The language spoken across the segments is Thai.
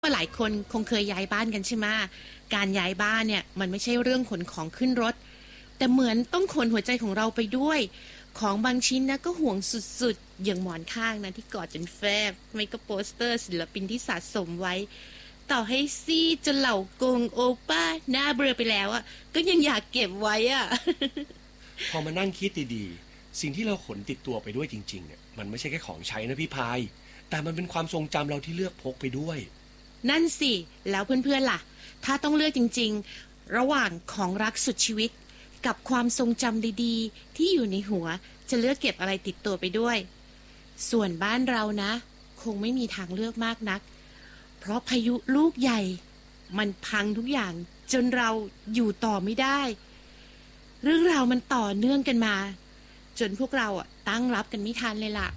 ว่าหลายคนคงเคยย้ายบ้านกันใช่ไหมการย้ายบ้านเนี่ยมันไม่ใช่เรื่องขนของขึ้นรถแต่เหมือนต้องขนหัวใจของเราไปด้วยของบางชิ้นนะก็ห่วงสุดๆอย่างหมอนข้างนะที่กอดจนแฟบไม่ก็โปสเตอร์ศิลปินที่สะสมไว้ต่อให้ซี่จนเหล่ากงโอป้าหน้าเบื่อไปแล้วอ่ะก็ยังอยากเก็บไว้อ่ะพอมานั่งคิดดีๆสิ่งที่เราขนติดตัวไปด้วยจริงๆเนี่ยมันไม่ใช่แค่ของใช้นะพี่พายแต่มันเป็นความทรงจำเราที่เลือกพกไปด้วยนั่นสิแล้วเพื่อนๆล่ะถ้าต้องเลือกจริงๆระหว่างของรักสุดชีวิตกับความทรงจำดีๆที่อยู่ในหัวจะเลือกเก็บอะไรติดตัวไปด้วยส่วนบ้านเรานะคงไม่มีทางเลือกมากนักเพราะพายุลูกใหญ่มันพังทุกอย่างจนเราอยู่ต่อไม่ได้เรื่องราวมันต่อเนื่องกันมาจนพวกเราตั้งรับกันไม่ทันเลยล่ะ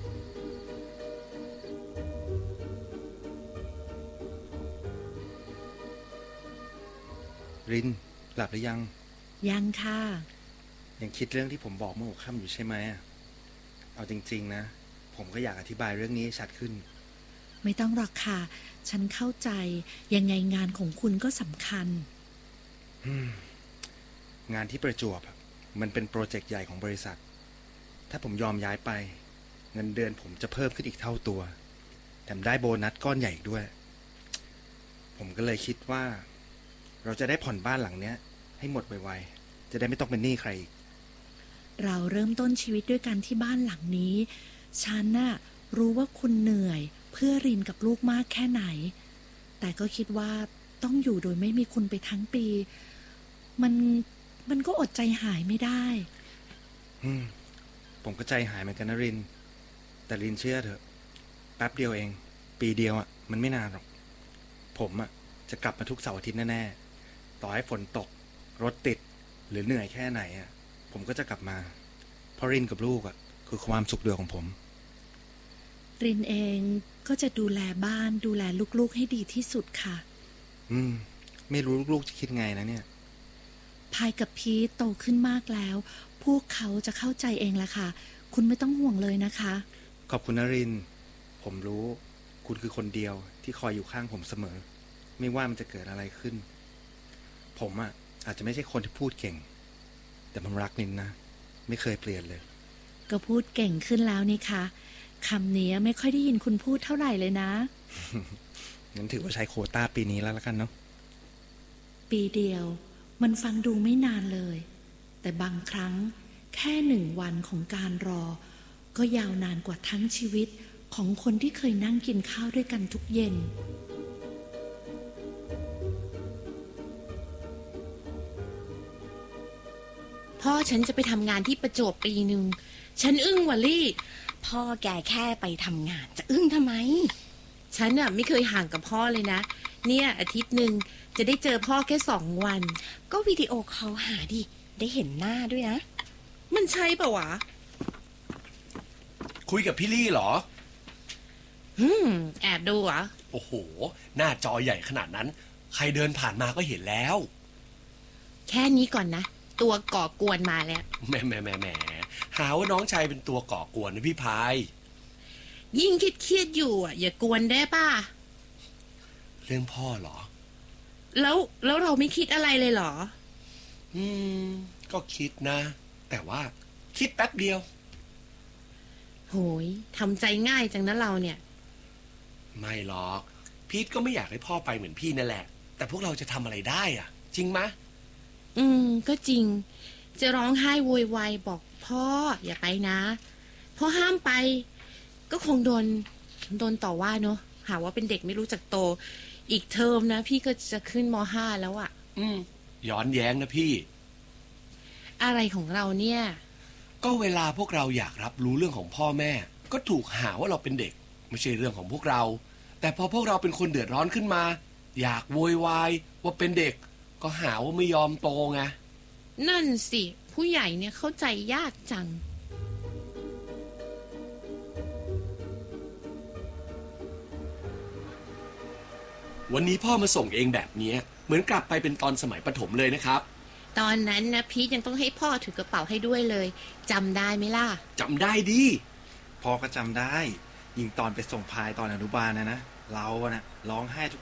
รินหลับหรือยังยังค่ะยังคิดเรื่องที่ผมบอกเมื่อหัวค่ำอยู่ใช่ไหมเอาจริงๆนะผมก็อยากอธิบายเรื่องนี้ให้ชัดขึ้นไม่ต้องหรอกค่ะฉันเข้าใจยังไงงานของคุณก็สำคัญงานที่ประจวบมันเป็นโปรเจกต์ใหญ่ของบริษัทถ้าผมยอมย้ายไปเงินเดือนผมจะเพิ่มขึ้นอีกเท่าตัวแถมได้โบนัสก้อนใหญ่อีกด้วยผมก็เลยคิดว่าเราจะได้ผ่อนบ้านหลังเนี้ยให้หมดไวๆจะได้ไม่ต้องเป็นหนี้ใครอีกเราเริ่มต้นชีวิตด้วยกันที่บ้านหลังนี้ฉันน่ะรู้ว่าคุณเหนื่อยเพื่อรินกับลูกมากแค่ไหนแต่ก็คิดว่าต้องอยู่โดยไม่มีคุณไปทั้งปีมันก็อดใจหายไม่ได้ผมก็ใจหายเหมือนกันนะรินแต่รินเชื่อเถอะแป๊บเดียวเองปีเดียวมันไม่นานหรอกผมจะกลับมาทุกเสาร์อาทิตย์แน่ๆต่อให้ฝนตกรถติดหรือเหนื่อยแค่ไหนผมก็จะกลับมาเพราะรินกับลูกคือความสุขเดียวของผมรินเองก็จะดูแลบ้านดูแลลูกๆให้ดีที่สุดค่ะไม่รู้ลูกๆจะคิดไงนะเนี่ยพายกับพีทโตขึ้นมากแล้วพวกเขาจะเข้าใจเองละค่ะคุณไม่ต้องห่วงเลยนะคะขอบคุณนรินผมรู้คุณคือคนเดียวที่คอยอยู่ข้างผมเสมอไม่ว่ามันจะเกิดอะไรขึ้นผมอาจจะไม่ใช่คนที่พูดเก่งแต่ผมรักนินนะไม่เคยเปลี่ยนเลยก็พูดเก่งขึ้นแล้วนี่คะคำนี้ไม่ค่อยได้ยินคุณพูดเท่าไหร่เลยนะงั้นถือว่าใช้โควต้าปีนี้แล้วละกันเนาะปีเดียวมันฟังดูไม่นานเลยแต่บางครั้งแค่1 วันของการรอก็ยาวนานกว่าทั้งชีวิตของคนที่เคยนั่งกินข้าวด้วยกันทุกเย็นพ่อฉันจะไปทำงานที่ประจวบปีหนึ่งฉันอึ้งว่ะลี่พ่อแกแค่ไปทำงานจะอึ้งทำไมฉันไม่เคยห่างกับพ่อเลยนะเนี่ยอาทิตย์หนึ่งจะได้เจอพ่อแค่2 วันก็วิดีโอคอลหาดิได้เห็นหน้าด้วยนะมันใช่ปะวะคุยกับพี่ลี่เหรอแอบดูเหรอโอ้โหหน้าจอใหญ่ขนาดนั้นใครเดินผ่านมาก็เห็นแล้วแค่นี้ก่อนนะตัวก่อกวนมาแล้วแหมหาว่าน้องชายเป็นตัวก่อกวนนะพี่พายยิ่งเครียดอยู่อย่ากวนได้ป่ะเรื่องพ่อเหรอแล้วเราไม่คิดอะไรเลยเหรอก็คิดนะแต่ว่าคิดแป๊บเดียวโหยทำใจง่ายจังนะเราเนี่ยไม่หรอกพีทก็ไม่อยากให้พ่อไปเหมือนพี่นั่นแหละแต่พวกเราจะทำอะไรได้จริงไหมก็จริงจะร้องไห้โวยวายบอกพ่ออย่าไปนะพ่อห้ามไปก็คงโดนต่อว่าเนอะหาว่าเป็นเด็กไม่รู้จักโตอีกเทอมนะพี่ก็จะขึ้นม.5 แล้วย้อนแย้งนะพี่อะไรของเราเนี่ยก็เวลาพวกเราอยากรับรู้เรื่องของพ่อแม่ก็ถูกหาว่าเราเป็นเด็กไม่ใช่เรื่องของพวกเราแต่พอพวกเราเป็นคนเดือดร้อนขึ้นมาอยากโวยวายว่าเป็นเด็กก็หาว่าไม่ยอมโตไงนั่นสิผู้ใหญ่เนี่ยเข้าใจยากจังวันนี้พ่อมาส่งเองแบบนี้เหมือนกลับไปเป็นตอนสมัยประถมเลยนะครับตอนนั้นนะพีทยังต้องให้พ่อถือกระเป๋าให้ด้วยเลยจำได้ไหมล่ะจำได้ดิพ่อก็จำได้ยิ่งตอนไปส่งพายตอนอนุบาลนะเราอะนะร้องไห้ทุก